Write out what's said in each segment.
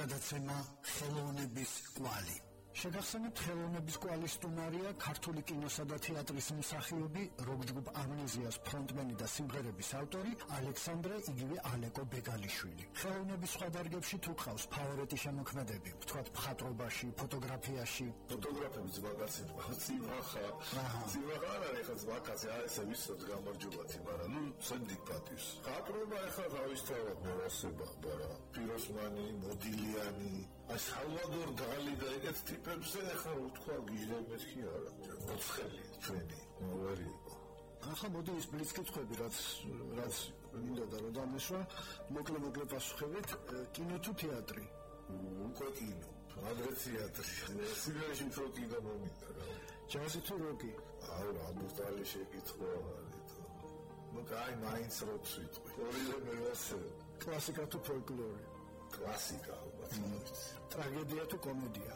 გადაცემა ხელოვნების კვალი. შეგახსენებთ ხელოვნების კვალის სტუმარია ქართული კინოსა და თეატრის მსახიობი, როკ-ჯგუფ ამნეზიას ფრონტმენი და სიმღერების ავტორი ალექსანდრე იგივე ალეკო ბეგალიშვილი. ხელოვნების სხვა დარგებში თუ გყავს ფავორიტი შემოქმედები, ვთქვათ მხატვრობაში, ფოტოგრაფიაში? ფოტოგრაფები ზვაგაცი ცივახა არ არის ხა ზვაკაცი ესე ვიცოდ გამარჯობათი, მაგრამ სენდიკ პატის. მხატვრობა ახლა თავისთავად მოვასება, მაგრამ პიროსმანი, მოდილიანი, სალვადორ დალი და ეგეთ ტიპებზე ახლა უთქვა გიჟდებით კი არა. მოცხელი ჩვენი მოვარი იყო. ახლა მოდი ის ბლიცკითხვები, რაც მინდოდა რომ დამეშვა, მოკლე პასუხებით, კინო თუ თეატრი? უკვე კინო. ადრე თეატრი. სიგარაში უფრო კინო მომიდა რა. ჯაზი თუ როკი? არა, ამბოთალი შეკითხვა არის. კაი, მაინც როკს ვიტყვი. ორივე მევასე. კლასიკა თუ ფოლკლორი? კლასიკა, ალბათ. ტრაგედია თუ კომედია?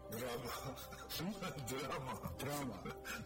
დრამა.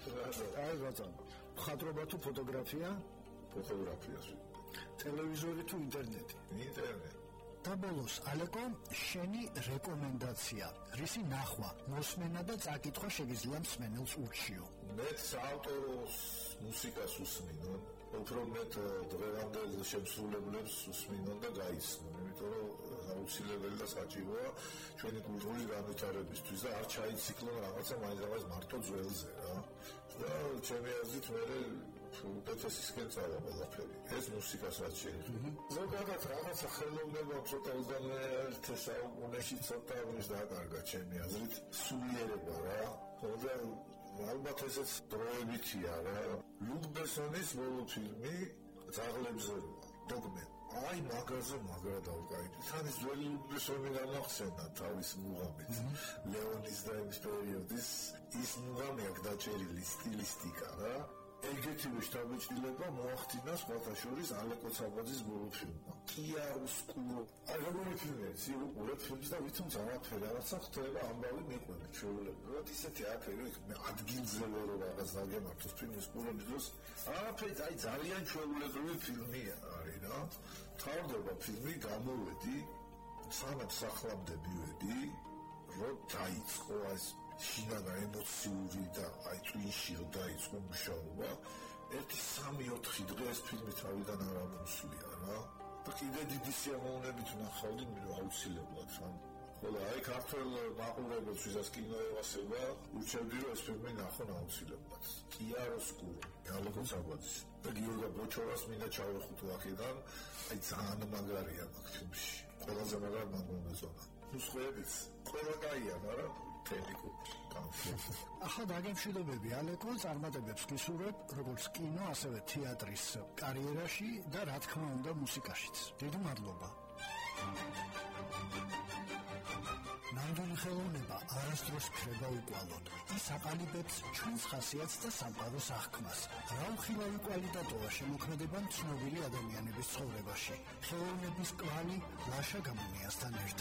აი ბატონო. მხატვრობა თუ ფოტოგრაფია? ფოტოგრაფიას. ტელევიზორი თუ ინტერნეტი? ინტერნეტი. და ბოლოს, ალეკო, შენი რეკომენდაცია, რისი ნახვა, მოსმენა და წაკითხვა შეგიძლია მსმენელს ურჩიო? მე საავტოროს მუსიკას უსმინონ, უფრო მეტ დღევანდელ შემსრულებლებს უსმინონ და გაიცნონ, იმიტომ რომ აუცილებელი და საჭიროა ჩვენი კულტურის განვითარებისთვის და არ ჩაიციკლონ რაღაცა მაინც მარტო ძველზე რა. და ჩემი აზრით მე უკეთესისკენ წავა ყველაფერი. ეს მუსიკას რაც შეიძლება. ზოგადად რაღაცა ხელოვნება ცოტა უდანეერთ საუკუნეში ცოტა ვის დაკარგა ჩემი აზრით. სულიერება რა. და ალბათ ესეც დროებითია რა. ლუკ ბესონის ბოლო ფილმი ძაღლებზე დოგმე. აი მაგაზე მაგრა დავკაიდი. თან ის ძველი ლუკ ბესონი გამახსენდა თავის მუღამით. ლეონის და ის პერიოდის ის მუღამი აქ დაჭერილი სტილისტიკა რა. ეგეთივე შთაბეჭდილება მოახდინა სხვათა შორის ალეკო ცაბაძის ბოლო ფილმმა. კიარუსკურო. აი როგორი ფილმია, უყურეთ ფილმს და ვითომ ზამათფერი რაღაცა ხდება ამბავი მიყვება ჩვეულებრივად ისეთი აფერი, მე ადგილზე ვერო რაღაც დაგემართოს ფილმის ყურების დროს. აი ძალიან ჩვეულებრივი ფილმი არის რა. თავდება ფილმი გამოვედი, სანამ სახლამდე მივედი, რომ დაიწყო ეს შინაგან ემოციური და აი ტვინში დაიწყო მუშაობა. 1-3-4 დღე ეს ფილმი თავიდან არ ამოსვლია რა. და კიდე დიდი სიამოვნებით ვნახავდი, რომ აუცილებლად რა. ხოლო აი ქართველ მაყურებელს ვისაც კინო ევასება, ურჩევდი რომ ეს ფილმი ნახონ აუცილებლად. კიაროსკურო, ალეკო ცაბაძის და გიორგი ბოჩორას მინდა ჩავეხუტო აქედან, აი ძალიან მაგარია მაგ ფილმში. ყველაზე მაგარი მაგონეზონა. ნუსხოებიც ყველა კაია, მაგრამ ტექნიკურ კონფლიქტს. ახლა დაგემშვიდობები ალეკო, წარმატებებს გისურვებ, როგორც კინო, ასევე თეატრის კარიერაში და რა თქმა უნდა მუსიკაშიც. დიდი მადლობა. ნამდვილი ხელოვნება არასდროს ქრება უკვალოდ. ის აყალიბებს ჩვენს ხასიათს და სამყაროს აღქმას. რა უხილავი კვალი დატოვა შემოქმედებამ ცნობილი ადამიანების ცხოვრებაში. ხელოვნების კვალი ლაშა გამონიასთან ერთად.